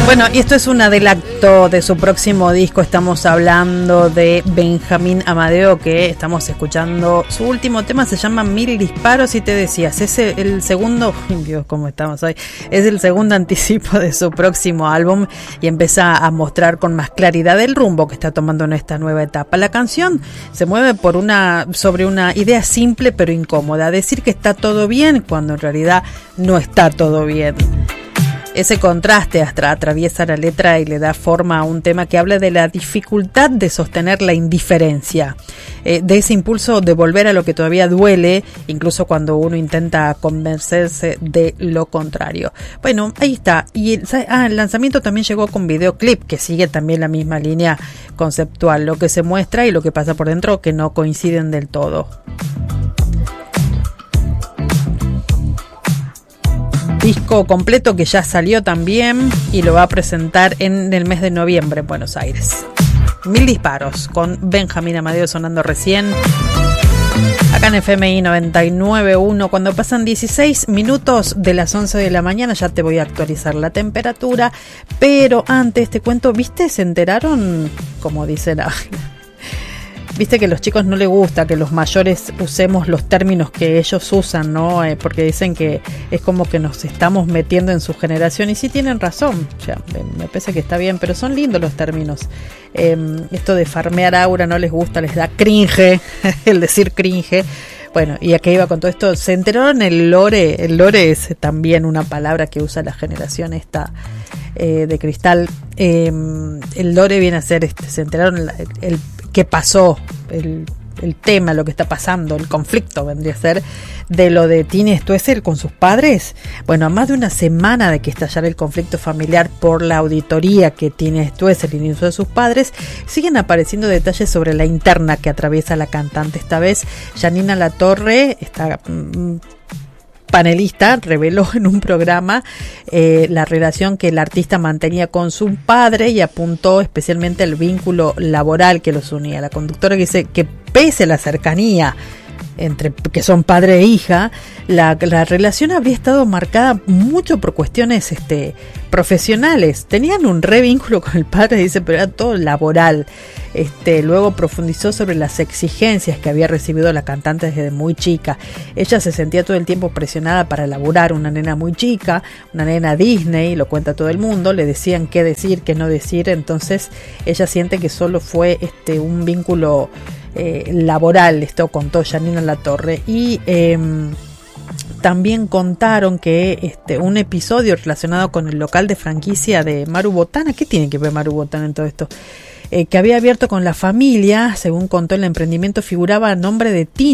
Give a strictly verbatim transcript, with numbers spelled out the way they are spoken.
Bueno, y esto es un adelanto de su próximo disco. Estamos hablando de Benjamín Amadeo, que estamos escuchando su último tema, se llama Mil Disparos. Y te decías, es el segundo, Dios, cómo estamos hoy, es el segundo anticipo de su próximo álbum y empieza a mostrar con más claridad el rumbo que está tomando en esta nueva etapa. La canción se mueve por una sobre una idea simple pero incómoda, decir que está todo bien cuando en realidad no está todo bien. Ese contraste hasta atraviesa la letra y le da forma a un tema que habla de la dificultad de sostener la indiferencia, eh, de ese impulso de volver a lo que todavía duele, incluso cuando uno intenta convencerse de lo contrario. Bueno, ahí está. Y el, ah, el lanzamiento también llegó con videoclip, que sigue también la misma línea conceptual, lo que se muestra y lo que pasa por dentro, que no coinciden del todo. Disco completo que ya salió también y lo va a presentar en el mes de noviembre en Buenos Aires. Mil Disparos con Benjamín Amadeo sonando recién acá en F M I noventa y nueve punto uno. Cuando pasan dieciséis minutos de las once de la mañana, ya te voy a actualizar la temperatura, pero antes te cuento, ¿viste? Se enteraron, como dicen, viste que a los chicos no les gusta que los mayores usemos los términos que ellos usan, ¿no? Eh, porque dicen que es como que nos estamos metiendo en su generación, y sí tienen razón, o sea, me parece que está bien, pero son lindos los términos. Eh, esto de farmear aura no les gusta, les da cringe, el decir cringe. Bueno, y a qué iba con todo esto, se enteraron el lore, el lore es también una palabra que usa la generación esta eh, de cristal. Eh, el lore viene a ser, este, se enteraron el, el qué pasó, el, el tema, lo que está pasando, el conflicto vendría a ser de lo de Tini Stoessel con sus padres. Bueno, a más de una semana de que estallara el conflicto familiar por la auditoría que Tini Stoessel inició a sus padres, siguen apareciendo detalles sobre la interna que atraviesa la cantante. Esta vez Janina Latorre, esta mmm, panelista, reveló en un programa eh, la relación que el artista mantenía con su padre y apuntó especialmente el vínculo laboral que los unía. La conductora dice que pese a la cercanía entre que son padre e hija, la, la relación habría estado marcada mucho por cuestiones este, profesionales. Tenían un re vínculo con el padre, dice, pero era todo laboral. Este, luego profundizó sobre las exigencias que había recibido la cantante desde muy chica. Ella se sentía todo el tiempo presionada para laburar, una nena muy chica, una nena Disney, lo cuenta todo el mundo, le decían qué decir, qué no decir, entonces ella siente que solo fue este, un vínculo eh, laboral. Esto contó Janina Latorre. Y eh, también contaron que este, un episodio relacionado con el local de franquicia de Maru Botana, ¿qué tiene que ver Maru Botana en todo esto? Eh, que había abierto con la familia, según contó el emprendimiento, figuraba a nombre de Tini.